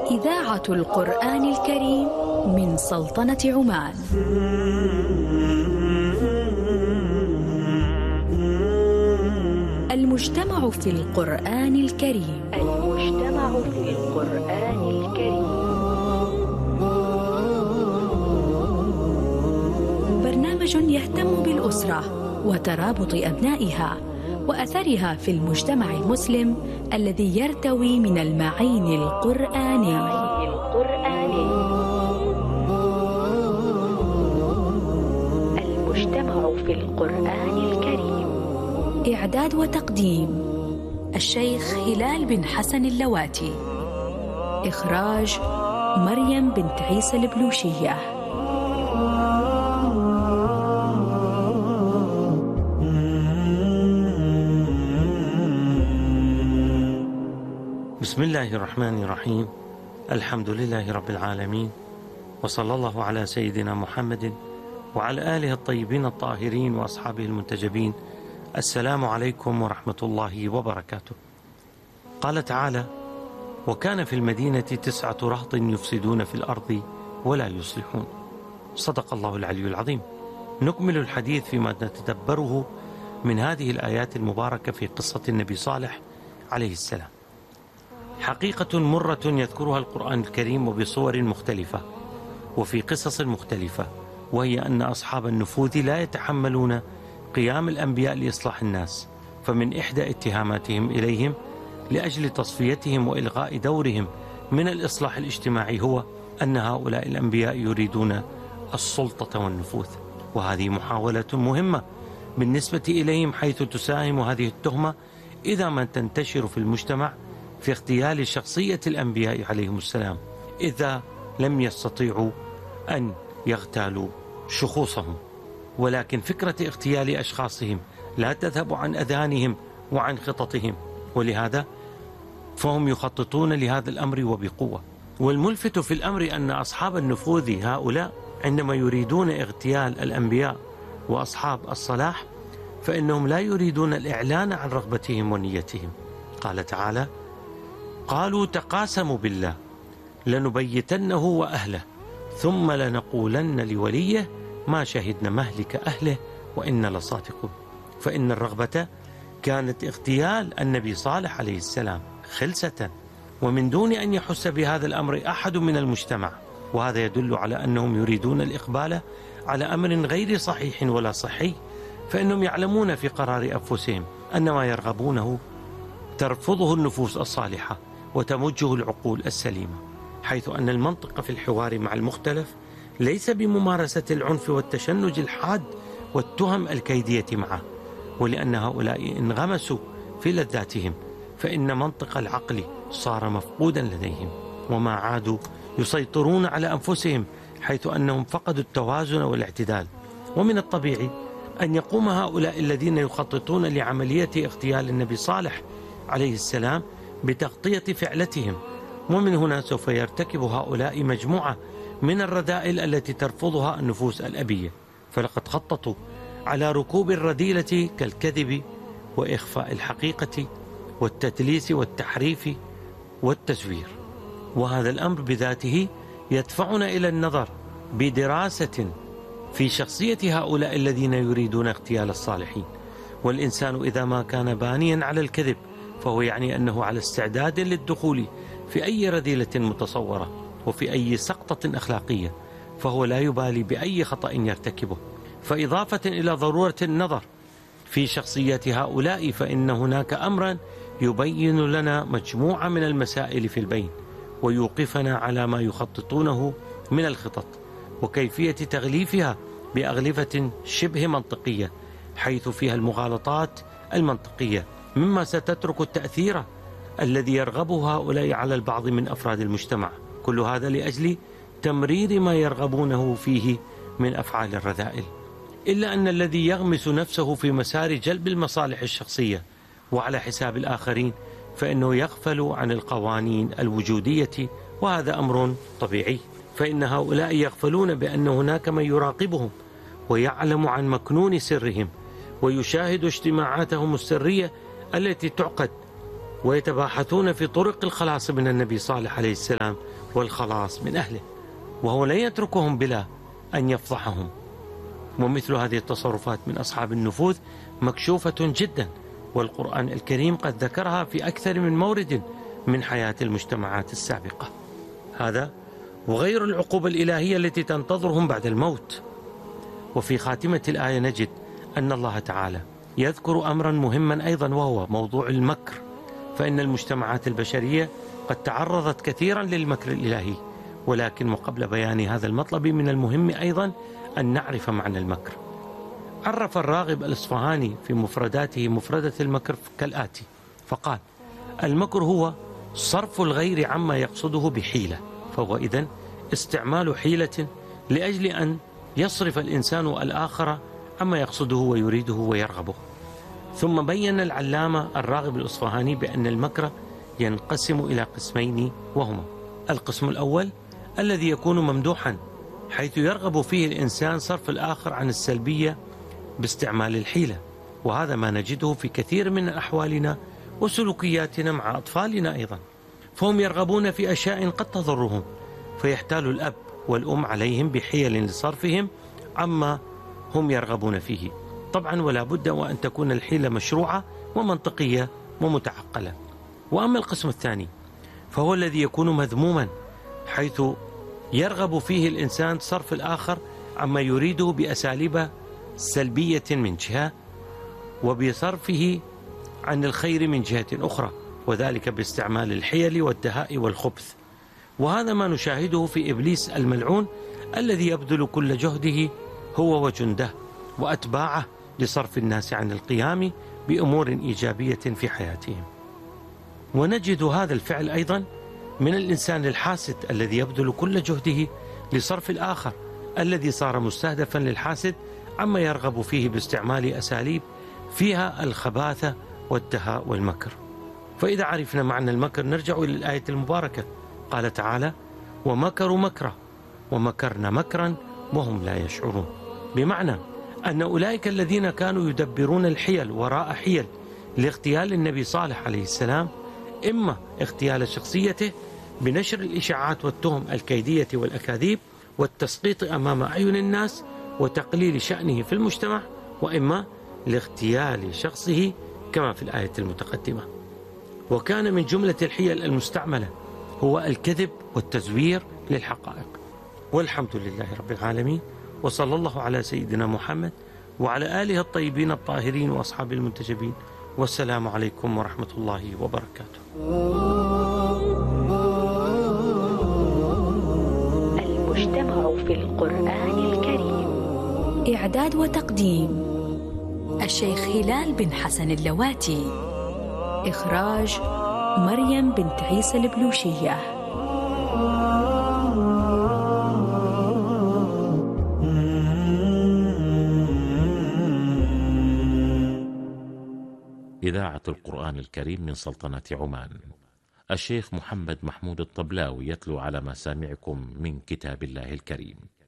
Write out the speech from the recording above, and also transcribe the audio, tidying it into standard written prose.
إذاعة القرآن الكريم من سلطنة عمان. المجتمع في القرآن الكريم. المجتمع في القرآن الكريم. برنامج يهتم بالأسرة وترابط أبنائها وأثرها في المجتمع المسلم الذي يرتوي من المعاني القرآنية. المجتمع في القرآن الكريم. إعداد وتقديم الشيخ هلال بن حسن اللواتي. إخراج مريم بنت عيسى البلوشية. بسم الله الرحمن الرحيم. الحمد لله رب العالمين، وصلى الله على سيدنا محمد وعلى آله الطيبين الطاهرين وأصحابه المنتجبين. السلام عليكم ورحمة الله وبركاته. قال تعالى: وكان في المدينة 9 رهط يفسدون في الأرض ولا يصلحون. صدق الله العلي العظيم. نكمل الحديث فيما نتدبره من هذه الآيات المباركة في قصة النبي صالح عليه السلام. حقيقة مرة يذكرها القرآن الكريم وبصور مختلفة وفي قصص مختلفة، وهي أن أصحاب النفوذ لا يتحملون قيام الأنبياء لإصلاح الناس، فمن إحدى اتهاماتهم إليهم لأجل تصفيتهم وإلغاء دورهم من الإصلاح الاجتماعي هو أن هؤلاء الأنبياء يريدون السلطة والنفوذ، وهذه محاولة مهمة بالنسبة إليهم، حيث تساهم هذه التهمة إذا ما تنتشر في المجتمع في اغتيال شخصية الأنبياء عليهم السلام، إذا لم يستطيعوا أن يغتالوا شخوصهم. ولكن فكرة اغتيال أشخاصهم لا تذهب عن أذهانهم وعن خططهم، ولهذا فهم يخططون لهذا الأمر وبقوة. والملفت في الأمر أن أصحاب النفوذ هؤلاء عندما يريدون اغتيال الأنبياء وأصحاب الصلاح فإنهم لا يريدون الإعلان عن رغبتهم ونيتهم. قال تعالى: قالوا تقاسموا بالله لنبيتنه وأهله ثم لنقولن لوليه ما شهدنا مهلك أهله وإنا لصادقون. فإن الرغبة كانت اغتيال النبي صالح عليه السلام خلسة ومن دون أن يحس بهذا الأمر أحد من المجتمع، وهذا يدل على أنهم يريدون الإقبال على أمر غير صحيح ولا صحي، فإنهم يعلمون في قرار أنفسهم أن ما يرغبونه ترفضه النفوس الصالحة وتمجه العقول السليمة، حيث أن المنطق في الحوار مع المختلف ليس بممارسة العنف والتشنج الحاد والتهم الكيدية معه، ولأن هؤلاء انغمسوا في لذاتهم فإن منطق العقل صار مفقودا لديهم، وما عادوا يسيطرون على أنفسهم، حيث أنهم فقدوا التوازن والاعتدال. ومن الطبيعي أن يقوم هؤلاء الذين يخططون لعملية اغتيال النبي صالح عليه السلام بتغطية فعلتهم، ومن هنا سوف يرتكب هؤلاء مجموعة من الرذائل التي ترفضها النفوس الأبية، فلقد خططوا على ركوب الرذيلة كالكذب وإخفاء الحقيقة والتدليس والتحريف والتزوير. وهذا الأمر بذاته يدفعنا إلى النظر بدراسة في شخصية هؤلاء الذين يريدون اغتيال الصالحين. والإنسان إذا ما كان بانيا على الكذب فهو يعني أنه على استعداد للدخول في أي رذيلة متصورة وفي أي سقطة أخلاقية، فهو لا يبالي بأي خطأ يرتكبه. فإضافة إلى ضرورة النظر في شخصيات هؤلاء، فإن هناك أمرا يبين لنا مجموعة من المسائل في البين ويوقفنا على ما يخططونه من الخطط وكيفية تغليفها بأغلفة شبه منطقية، حيث فيها المغالطات المنطقية مما ستترك التأثير الذي يرغبه هؤلاء على البعض من أفراد المجتمع، كل هذا لأجل تمرير ما يرغبونه فيه من أفعال الرذائل. إلا أن الذي يغمس نفسه في مسار جلب المصالح الشخصية وعلى حساب الآخرين فإنه يغفل عن القوانين الوجودية، وهذا أمر طبيعي، فإن هؤلاء يغفلون بأن هناك من يراقبهم ويعلم عن مكنون سرهم ويشاهد اجتماعاتهم السرية التي تعقد، ويتباحثون في طرق الخلاص من النبي صالح عليه السلام والخلاص من أهله، وهو لا يتركهم بلا أن يفضحهم. ومثل هذه التصرفات من أصحاب النفوذ مكشوفة جدا، والقرآن الكريم قد ذكرها في أكثر من مورد من حياة المجتمعات السابقة. هذا وغير العقوبة الإلهية التي تنتظرهم بعد الموت. وفي خاتمة الآية نجد أن الله تعالى يذكر أمرا مهما أيضا، وهو موضوع المكر. فإن المجتمعات البشرية قد تعرضت كثيرا للمكر الإلهي، ولكن وقبل بيان هذا المطلب من المهم أيضا أن نعرف معنى المكر. عرف الراغب الإصفهاني في مفرداته مفردة المكر كالآتي، فقال: المكر هو صرف الغير عما يقصده بحيلة، فهو إذن استعمال حيلة لأجل أن يصرف الإنسان الآخر عما يقصده ويريده ويرغبه. ثم بين العلامة الراغب الإصفهاني بأن المكر ينقسم إلى قسمين، وهما: القسم الأول الذي يكون ممدوحا، حيث يرغب فيه الإنسان صرف الآخر عن السلبية باستعمال الحيلة، وهذا ما نجده في كثير من أحوالنا وسلوكياتنا مع أطفالنا أيضا، فهم يرغبون في أشياء قد تضرهم، فيحتال الأب والأم عليهم بحيل لصرفهم عما هم يرغبون فيه. طبعا ولا بد وأن تكون الحيلة مشروعة ومنطقية ومتعقلة. وأما القسم الثاني فهو الذي يكون مذموما، حيث يرغب فيه الإنسان صرف الآخر عما يريده بأساليب سلبية من جهة، وبصرفه عن الخير من جهة أخرى، وذلك باستعمال الحيل والدهاء والخبث. وهذا ما نشاهده في إبليس الملعون، الذي يبذل كل جهده هو وجنده وأتباعه لصرف الناس عن القيام بأمور إيجابية في حياتهم. ونجد هذا الفعل أيضا من الإنسان الحاسد، الذي يبذل كل جهده لصرف الآخر، الذي صار مستهدفا للحاسد عما يرغب فيه باستعمال أساليب فيها الخباثة والدهاء والمكر. فإذا عرفنا معنى المكر نرجع إلى الآية المباركة، قال تعالى: ومكروا مكرا ومكرنا مكرا وهم لا يشعرون. بمعنى أن أولئك الذين كانوا يدبرون الحيل وراء حيل لاغتيال النبي صالح عليه السلام، إما اغتيال شخصيته بنشر الإشاعات والتهم الكيدية والأكاذيب والتسقيط أمام أعين الناس وتقليل شأنه في المجتمع، وإما لاغتيال شخصه كما في الآية المتقدمة. وكان من جملة الحيل المستعملة هو الكذب والتزوير للحقائق. والحمد لله رب العالمين، وصلى الله على سيدنا محمد وعلى آله الطيبين الطاهرين وأصحاب المنتجبين، والسلام عليكم ورحمة الله وبركاته. المجتمع في القرآن الكريم. إعداد وتقديم الشيخ هلال بن حسن اللواتي. إخراج مريم بنت عيسى البلوشية. إذاعة القرآن الكريم من سلطنة عمان. الشيخ محمد محمود الطبلاوي يتلو على مسامعكم من كتاب الله الكريم.